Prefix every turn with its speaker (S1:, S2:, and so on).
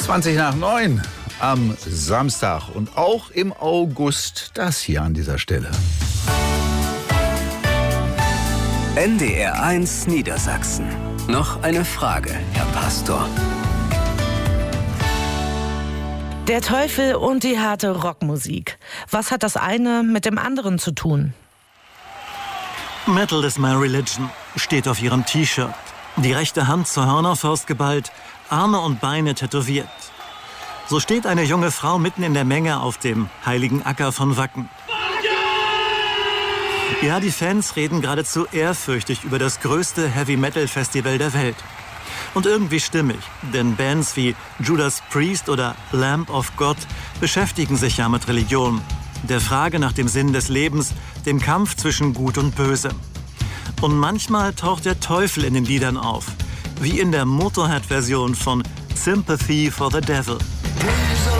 S1: 20:20 am Samstag und auch im August das hier an dieser Stelle.
S2: NDR 1 Niedersachsen. Noch eine Frage, Herr Pastor.
S3: Der Teufel und die harte Rockmusik. Was hat das eine mit dem anderen zu tun?
S4: Metal is my religion steht auf ihrem T-Shirt. Die rechte Hand zur Hörnerfaust geballt, Arme und Beine tätowiert. So steht eine junge Frau mitten in der Menge auf dem heiligen Acker von Wacken. Ja, die Fans reden geradezu ehrfürchtig über das größte Heavy-Metal-Festival der Welt. Und irgendwie stimmig, denn Bands wie Judas Priest oder Lamb of God beschäftigen sich ja mit Religion, der Frage nach dem Sinn des Lebens, dem Kampf zwischen Gut und Böse. Und manchmal taucht der Teufel in den Liedern auf, wie in der Motorhead-Version von Sympathy for the Devil.